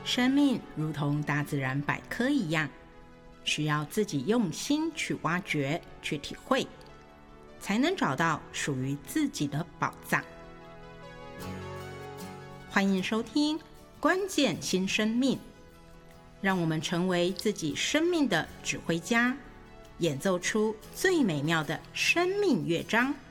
生命如同大自然百科一样，需要自己用心去挖掘、去体会，才能找到属于自己的宝藏。欢迎收听《关键新生命》，让我们成为自己生命的指挥家，演奏出最美妙的生命乐章。